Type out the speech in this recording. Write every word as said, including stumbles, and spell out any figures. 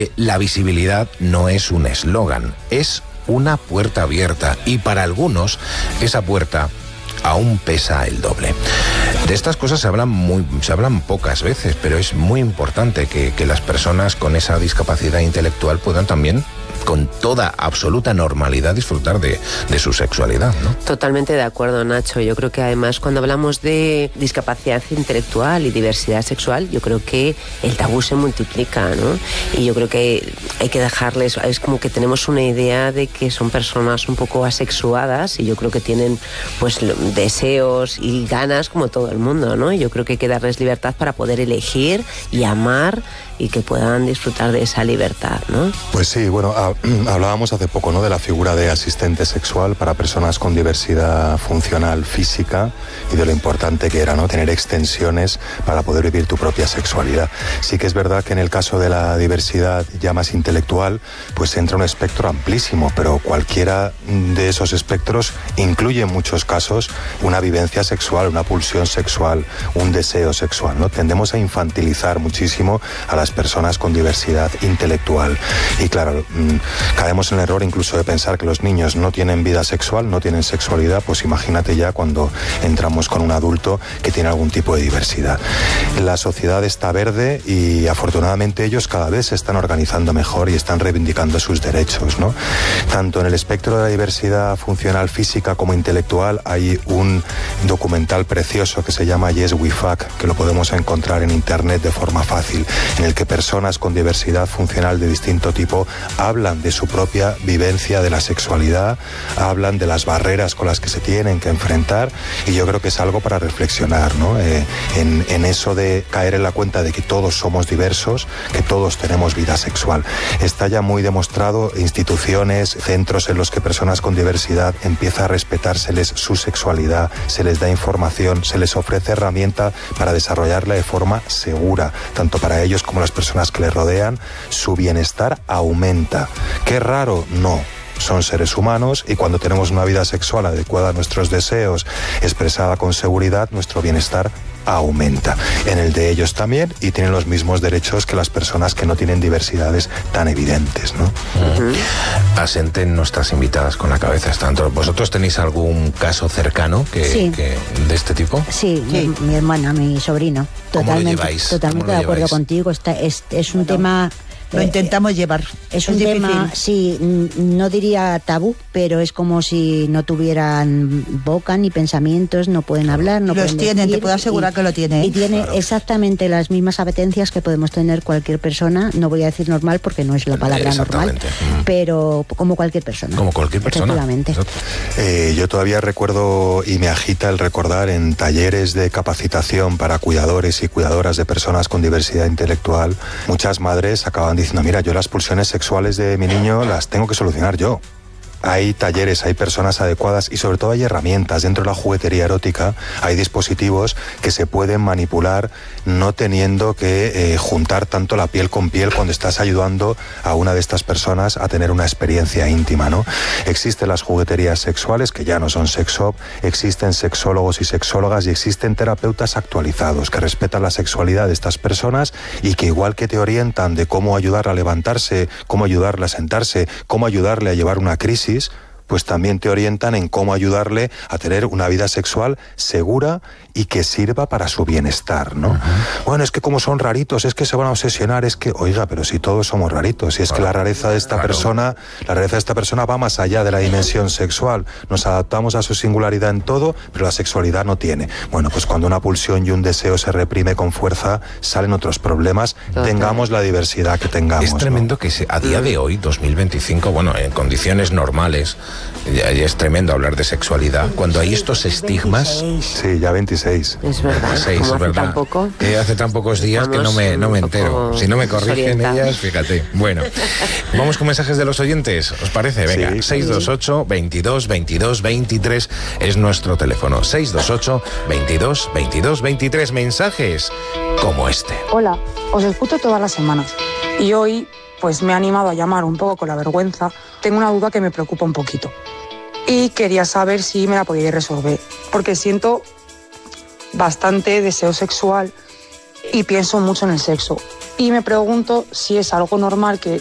La visibilidad no es un eslogan, es una puerta abierta y para algunos esa puerta aún pesa el doble. De estas cosas se hablan muy, se hablan pocas veces, pero es muy importante que, que las personas con esa discapacidad intelectual puedan también, con toda absoluta normalidad, disfrutar de, de su sexualidad, ¿no? Totalmente de acuerdo, Nacho. Yo creo que además cuando hablamos de discapacidad intelectual y diversidad sexual, yo creo que el tabú se multiplica, ¿no? Y yo creo que hay que dejarles, es como que tenemos una idea de que son personas un poco asexuadas y yo creo que tienen pues deseos y ganas como todo el mundo, ¿no? Y yo creo que hay que darles libertad para poder elegir y amar y que puedan disfrutar de esa libertad, ¿no? Pues sí, bueno, a, hablábamos hace poco, ¿no?, de la figura de asistente sexual para personas con diversidad funcional física y de lo importante que era, ¿no?, tener extensiones para poder vivir tu propia sexualidad. Sí que es verdad que en el caso de la diversidad ya más intelectual, pues entra un espectro amplísimo, pero cualquiera de esos espectros incluye en muchos casos una vivencia sexual, una pulsión sexual, un deseo sexual, ¿no? Tendemos a infantilizar muchísimo a las personas con diversidad intelectual. Y claro, caemos en el error incluso de pensar que los niños no tienen vida sexual, no tienen sexualidad, pues imagínate ya cuando entramos con un adulto que tiene algún tipo de diversidad. La sociedad está verde y afortunadamente ellos cada vez se están organizando mejor y están reivindicando sus derechos, ¿no? Tanto en el espectro de la diversidad funcional física como intelectual hay un documental precioso que se llama Yes We Fuck, que lo podemos encontrar en internet de forma fácil, en el que personas con diversidad funcional de distinto tipo hablan de su propia vivencia de la sexualidad, hablan de las barreras con las que se tienen que enfrentar y yo creo que es algo para reflexionar, ¿no? Eh, en, en eso de caer en la cuenta de que todos somos diversos, que todos tenemos vida sexual. Está ya muy demostrado, instituciones, centros en los que personas con diversidad empieza a respetárseles su sexualidad, se les da información, se les ofrece herramienta para desarrollarla de forma segura, tanto para ellos como las personas que les rodean. Su bienestar aumenta. ¿Qué raro? No. Son seres humanos y cuando tenemos una vida sexual adecuada a nuestros deseos, expresada con seguridad, nuestro bienestar aumenta. En el de ellos también, y tienen los mismos derechos que las personas que no tienen diversidades tan evidentes, ¿no? Uh-huh. Asenten nuestras invitadas con la cabeza. Tanto. ¿Vosotros tenéis algún caso cercano que, sí. que de este tipo? Sí, sí. Mi, mi hermana, mi sobrino. ¿Cómo Totalmente, lo lleváis? Totalmente ¿Cómo lo de acuerdo lleváis? contigo. Está, es, es un no. tema... Lo intentamos llevar. Es un es tema, sí, no diría tabú, pero es como si no tuvieran boca ni pensamientos, no pueden hablar, no los pueden tienen, decir, te puedo asegurar y, que lo tienen. Y tiene claro. exactamente las mismas apetencias que podemos tener cualquier persona, no voy a decir normal porque no es la palabra normal, mm. pero como cualquier persona. Como cualquier persona. Efectivamente. Eh, yo todavía recuerdo y me agita el recordar en talleres de capacitación para cuidadores y cuidadoras de personas con diversidad intelectual, muchas madres acaban diciendo, mira, yo las pulsiones sexuales de mi niño las tengo que solucionar yo. Hay talleres, hay personas adecuadas y sobre todo hay herramientas. Dentro de la juguetería erótica hay dispositivos que se pueden manipular no teniendo que eh, juntar tanto la piel con piel cuando estás ayudando a una de estas personas a tener una experiencia íntima, ¿no? Existen las jugueterías sexuales que ya no son sex shop, existen sexólogos y sexólogas y existen terapeutas actualizados que respetan la sexualidad de estas personas y que igual que te orientan de cómo ayudarla a levantarse, cómo ayudarla a sentarse, cómo ayudarle a llevar una crisis, pues también te orientan en cómo ayudarle a tener una vida sexual segura y que sirva para su bienestar, ¿no? Uh-huh. Bueno, es que como son raritos, es que se van a obsesionar, es que, oiga, pero si todos somos raritos, y es claro, que la rareza de esta claro. persona, la rareza de esta persona va más allá de la dimensión sexual. Nos adaptamos a su singularidad en todo, pero la sexualidad no tiene. Bueno, pues cuando una pulsión y un deseo se reprime con fuerza, salen otros problemas, okay. tengamos la diversidad que tengamos. Es tremendo, ¿no? Que se, a día de hoy, dos mil veinticinco, bueno, en condiciones normales, ya, ya es tremendo hablar de sexualidad, cuando hay estos estigmas... Sí, ya veintiséis. Es verdad. veintiséis, Como es hace verdad. tan poco. Eh, hace tan pocos días vamos, que no me, no me entero. Si no me corrigen ellas, fíjate. Bueno, vamos con mensajes de los oyentes, ¿os parece? Venga, sí, seis dos ocho, veintidós, veintidós, veintitrés es nuestro teléfono. seis dos ocho, veintidós, veintidós, veintitrés. Mensajes como este. Hola, os escucho todas las semanas y hoy pues me he animado a llamar un poco con la vergüenza. Tengo una duda que me preocupa un poquito y quería saber si me la podíais resolver, porque siento bastante deseo sexual y pienso mucho en el sexo Y me pregunto si es algo normal que